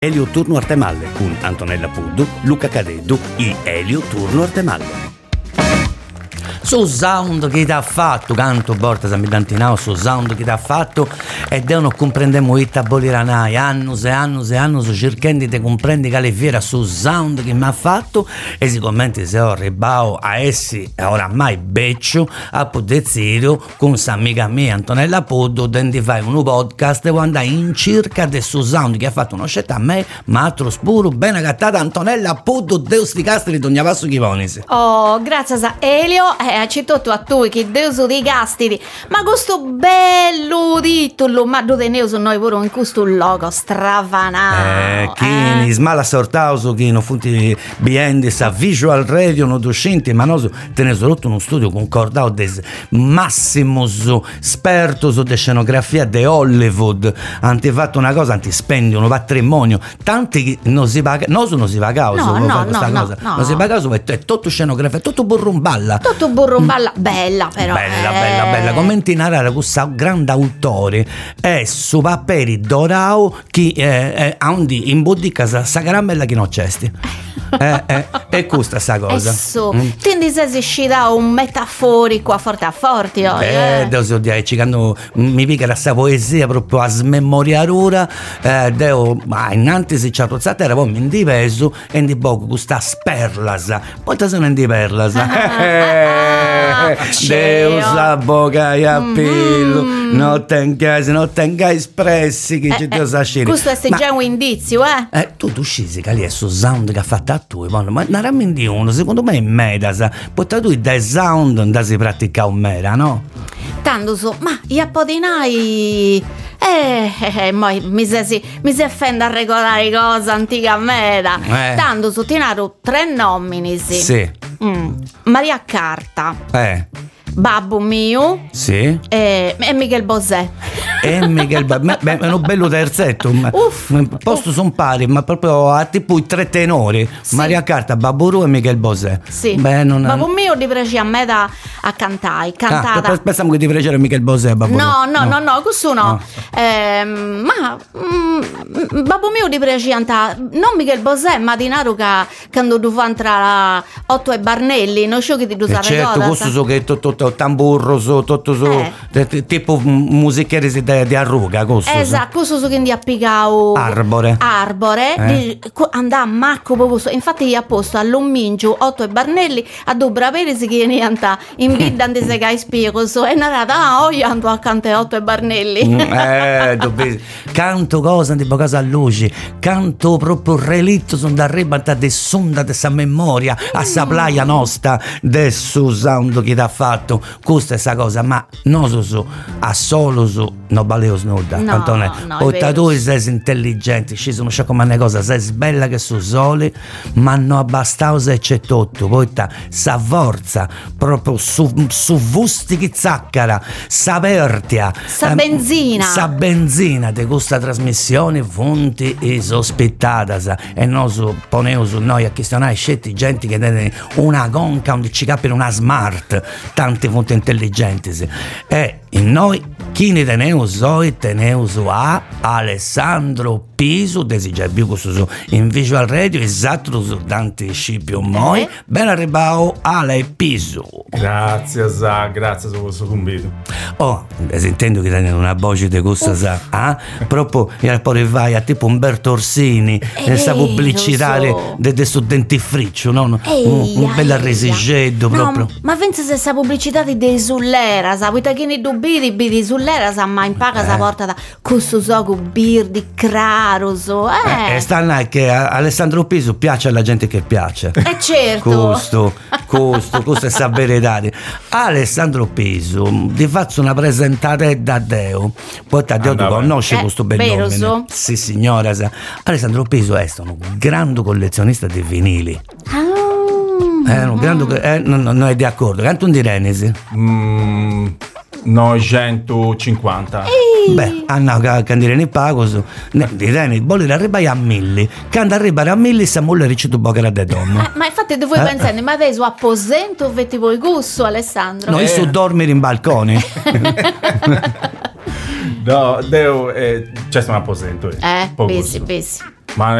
Elio Turno Artemalle con Antonella Puddu, Luca Cadeddu e Elio Turno Artemalle. Su sound che ti ha fatto, canto porta Sambidantinao, su sound che ti ha fatto e non comprendiamo i taboliranai, annos e annos e annos cercando di comprendere che le fiera su sound che mi ha fatto e sicuramente se ho ribao a essi e oramai beccio a Pudezziro con s'amica mia Antonella Puddu di fare un podcast e andare in cerca del suo sound che ha fatto una scelta a me ma altro spuro ben agattata Antonella Puddu Deus di Castri Dogna Vasso Chivonis. Oh, grazie a Elio citato a tu che Deus di Castri ma questo bello titolo ma dove ne uso noi pure in questo logo stravanao chi smala sortauso chi non funti behind sa visual radio non docenti ma noi tenere sotto uno studio concordato des massimus espertos de scenografia de Hollywood hanno fatto una cosa anti spendi un patrimonio tanti non si paga non si paga non si paga è tutto scenografia tutto burrumballa bella però bella commenti narrare questa grande autore è su paperi dorao chi andi in boutique sa caramella che non c'esti è questa sta cosa quindi se si scida un metaforico a forte Deus dici quando mi pica questa poesia proprio a smemoriare ora deo ma innanzi si ci ha rozzata era poi in diveso e in di poco questa sperlas poi te sono in di perlas Deus a boca e a pillo non tenga espressi che ci devo sascire questo è già un indizio tu scisi che lì è su sound che ha fatto a tu ma non rammi di uno secondo me è medas poi tu dai sound da si pratica un mera no? Tanto ma io podinai mi si offende a regolare cosa antica mera tanto su tinaro 3 nomini sì. Maria Carta Babbo mio sì e Michel Bosè è un bello terzetto posto sono pari ma proprio a tipo i 3 tenori sì. Maria Carta, Babbo Ru e Michel Bosè sì. Babbo mio ti piace a me a cantare cantata pensiamo che ti piacere Michel Bosè Babbo no questo no. Ma Babbo mio ti piace cantare non Michel Bosè ma di Naro che quando tu fa entrare Otto e Barnelli non so che ti usare certo questo so che tutto tamburro tutto tipo musichieri di arruga questo esatto questo so che ndi appicao arbore andà a macco proprio infatti gli ha posto all'ommingio Otto e Barnelli a dobra peresi che ne anta in bidda ande se gai spiego so e narata io ando a cantare Otto e Barnelli canto cosa tipo cosa a luci canto proprio relitto sono da rebanta de sonda de sa memoria a sa playa nostra de su sound che t'ha fatto questa è sta cosa ma non so a solo su no baleo snuda Antonella poi tu sei intelligente ci sono come una cosa sei bella che su sole ma non abbastanza e c'è tutto poi sa forza proprio su vusti che zaccara sa pertia sa benzina di questa trasmissione fonti isospettata e noi poneo su noi a questionare scetti gente che tiene una conca onde ci capire una smart tante fonti intelligenti e in noi chi ne teneuso a Alessandro Piso desigia più questo in visual radio esatto su tanti scipio moi ben arrivato Ale Piso grazie su questo convito intendo che tiene una voce di questa proprio poi vai a tipo Umberto Orsini questa pubblicità di sto dentifricio no? un bel resigedo proprio ma pensa se questa pubblicità di sull'era sa vuoi che ne dubbi sull'era sa ma in paga sa porta da questo soco birdi craroso stanno che Alessandro Piso piace alla gente che piace certo questo è sa verità Alessandro Piso ti faccio una presentata da Deo poi da Deo tu conosci questo bel nome sì signora Alessandro Piso è un grande collezionista di vinili non è d'accordo canto un di Renesi 950 Anna candire ne pago di Reni bolli arriva a milli quando arriva a milli sa molle ricevuto poca da donna ma infatti tu vuoi pensare ma te su apposento o vetti voi gusto Alessandro no io so dormire in balcone no devo c'è un apposento besi Ma